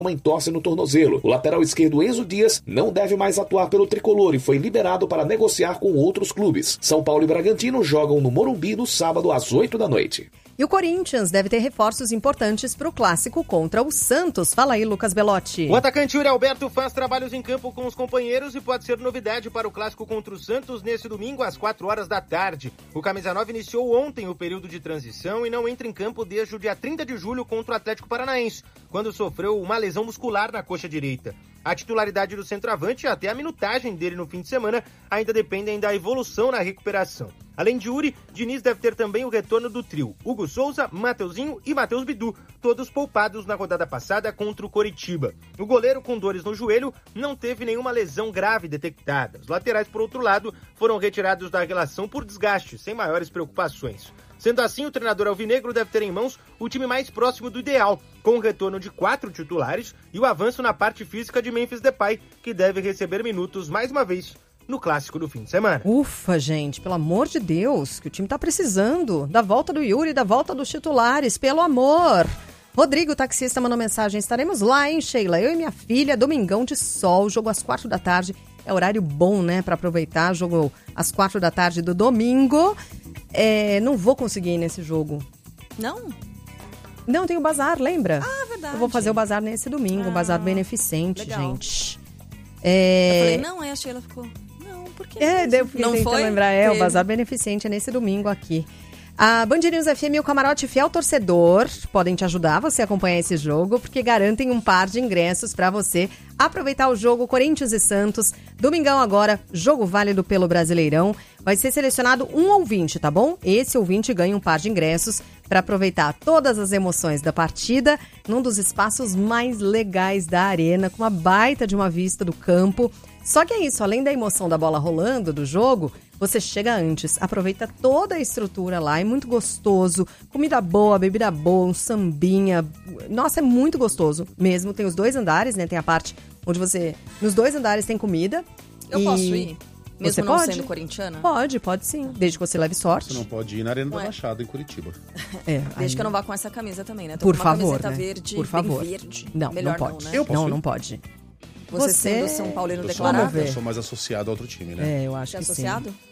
uma entorse no tornozelo. O lateral esquerdo Enzo Dias não deve mais atuar pelo tricolor e foi liberado para negociar com outros clubes. São Paulo e Bragantino jogam no Morumbi no sábado às 8h. E o Corinthians deve ter reforços importantes para o clássico contra o Santos. Fala aí, Lucas Belotti. O atacante Yuri Alberto faz trabalhos em campo com os companheiros e pode ser novidade para o clássico contra o Santos nesse domingo às 4h. O Camisa 9 iniciou ontem o período de transição e não entra em campo desde o dia 30 de julho contra o Atlético Paranaense, quando sofreu uma lesão muscular na coxa direita. A titularidade do centroavante e até a minutagem dele no fim de semana ainda dependem da evolução na recuperação. Além de Yuri, Diniz deve ter também o retorno do trio Hugo Souza, Mateuzinho e Matheus Bidu, todos poupados na rodada passada contra o Coritiba. O goleiro, com dores no joelho, não teve nenhuma lesão grave detectada. Os laterais, por outro lado, foram retirados da relação por desgaste, sem maiores preocupações. Sendo assim, o treinador alvinegro deve ter em mãos o time mais próximo do ideal, com o retorno de 4 titulares e o avanço na parte física de Memphis Depay, que deve receber minutos mais uma vez no clássico do fim de semana. Ufa, gente, pelo amor de Deus, que o time tá precisando da volta do Yuri, da volta dos titulares, pelo amor. Rodrigo, taxista, mandou mensagem: estaremos lá, hein, Sheila? Eu e minha filha, domingão de sol, jogo às 4h. É horário bom, né, pra aproveitar, jogo às 4h do domingo. Não vou conseguir ir nesse jogo. Não? Não, tem o bazar, lembra? Ah, verdade. Eu vou fazer o bazar nesse domingo, o bazar beneficente, legal. gente. Eu falei, não, aí a Sheila ficou... Por que eu fui não foi? Lembrar, o bazar beneficente é nesse domingo aqui. A Band News FM e o Camarote Fiel Torcedor podem te ajudar você a acompanhar esse jogo, porque garantem um par de ingressos para você aproveitar o jogo Corinthians e Santos. Domingão agora, jogo válido pelo Brasileirão. Vai ser selecionado um ouvinte, tá bom? Esse ouvinte ganha um par de ingressos para aproveitar todas as emoções da partida num dos espaços mais legais da arena, com uma baita de uma vista do campo. Só que é isso, além da emoção da bola rolando, do jogo, você chega antes, aproveita toda a estrutura lá, é muito gostoso, comida boa, bebida boa, um sambinha, nossa, é muito gostoso mesmo. Tem os 2 andares, né, tem a parte onde você, nos 2 andares tem comida. Eu posso ir? Mesmo você não pode? Sendo corintiana? Pode sim, desde que você leve sorte. Você não pode ir na Arena da Baixada, em Curitiba. Desde que eu não vá com essa camisa também, né? Tô por com uma favor, camiseta né? verde, por favor. bem verde. Não, melhor não pode. Não, né? Eu posso ir? Não pode. Você sendo São Paulino Eu declarado? eu sou mais associado a outro time, né? Eu acho Você é que associado? sim.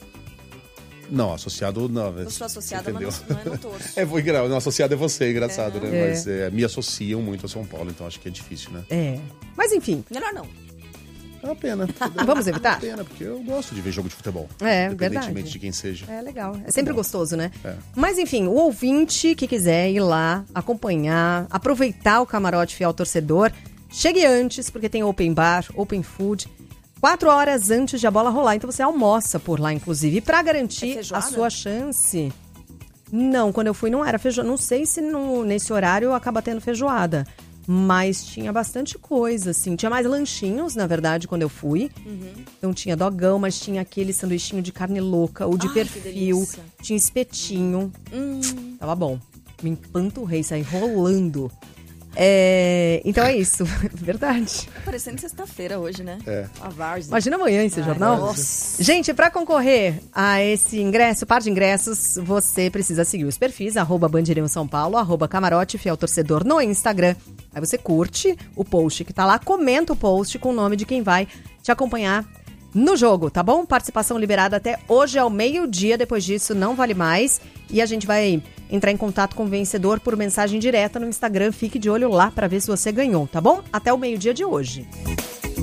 Não, associado não. Eu sou associada, mas não torço. Não, associado é você, engraçado, né? Mas me associam muito a São Paulo, então acho que é difícil, né? Mas enfim. Melhor não. É uma pena. Vamos evitar? É uma pena, porque eu gosto de ver jogo de futebol. Independentemente verdade. De quem seja. É legal. É sempre gostoso, né? É. Mas enfim, o ouvinte que quiser ir lá, acompanhar, aproveitar o Camarote Fiel Torcedor, chegue antes, porque tem open bar, open food, 4 horas antes de a bola rolar. Então você almoça por lá, inclusive. E pra garantir a sua chance... Não, quando eu fui não era feijoada. Não sei se nesse horário acaba tendo feijoada. Mas tinha bastante coisa, assim. Tinha mais lanchinhos, na verdade, quando eu fui. Então tinha dogão, mas tinha aquele sanduichinho de carne louca, ou de perfil. Tinha espetinho. Tava bom. Me empanturrei, saí rolando. Então é isso. Verdade. Tá parecendo sexta-feira hoje, né? A várzea. Imagina amanhã esse jornal. Nossa. Gente, pra concorrer a esse ingresso, par de ingressos, você precisa seguir os perfis, @BandNews_São-Paulo, @Camarote Fiel Torcedor no Instagram. Aí você curte o post que tá lá, comenta o post com o nome de quem vai te acompanhar no jogo, tá bom? Participação liberada até hoje ao meio-dia, depois disso não vale mais. E a gente vai entrar em contato com o vencedor por mensagem direta no Instagram. Fique de olho lá para ver se você ganhou, tá bom? Até o meio-dia de hoje.